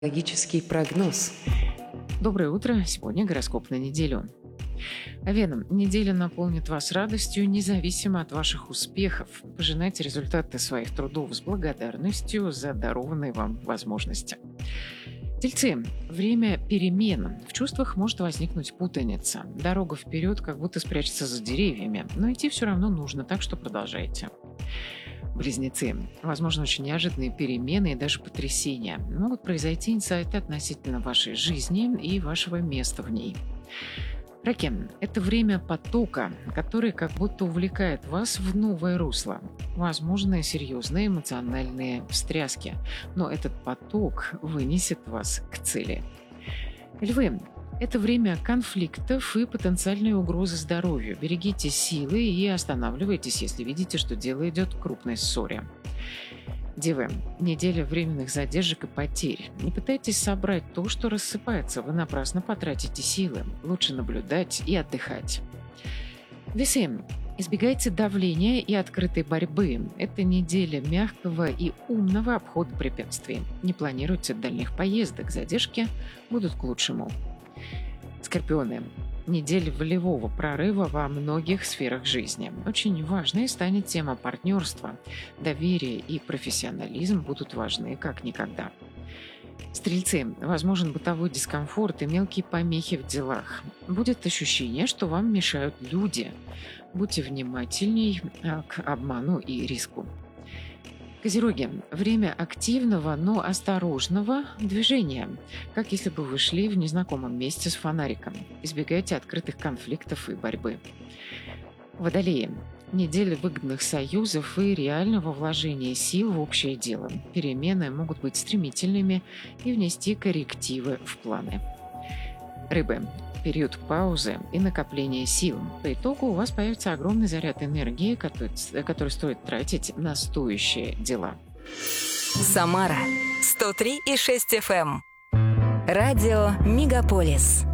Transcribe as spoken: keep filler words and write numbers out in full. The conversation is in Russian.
Логический прогноз. Доброе утро. Сегодня гороскоп на неделю. Овен, неделя наполнит вас радостью, независимо от ваших успехов. Пожинайте результаты своих трудов с благодарностью за дарованные вам возможности. Тельцы, время перемен. В чувствах может возникнуть путаница. Дорога вперед как будто спрячется за деревьями, но идти все равно нужно, так что продолжайте. Близнецы. Возможно, очень неожиданные перемены и даже потрясения. Могут произойти инсайты относительно вашей жизни и вашего места в ней. Раки. Это время потока, который как будто увлекает вас в новое русло. Возможны серьезные эмоциональные встряски, но этот поток вынесет вас к цели. Львы. Это время конфликтов и потенциальной угрозы здоровью. Берегите силы и останавливайтесь, если видите, что дело идет к крупной ссоре. Девы. Неделя временных задержек и потерь. Не пытайтесь собрать то, что рассыпается. Вы напрасно потратите силы. Лучше наблюдать и отдыхать. Весы. Избегайте давления и открытой борьбы. Это неделя мягкого и умного обхода препятствий. Не планируйте дальних поездок. Задержки будут к лучшему. Скорпионы. Неделя волевого прорыва во многих сферах жизни. Очень важной станет тема партнерства. Доверие и профессионализм будут важны как никогда. Стрельцы. Возможен бытовой дискомфорт и мелкие помехи в делах. Будет ощущение, что вам мешают люди. Будьте внимательней к обману и риску. Козероги. Время активного, но осторожного движения, как если бы вы шли в незнакомом месте с фонариком. Избегайте открытых конфликтов и борьбы. Водолеи. Неделя выгодных союзов и реального вложения сил в общее дело. Перемены могут быть стремительными и внести коррективы в планы. Рыбы. Период паузы и накопления сил. По итогу у вас появится огромный заряд энергии, который, который стоит тратить на стоящие дела. Самара сто три и шесть эф эм. Радио Мегаполис.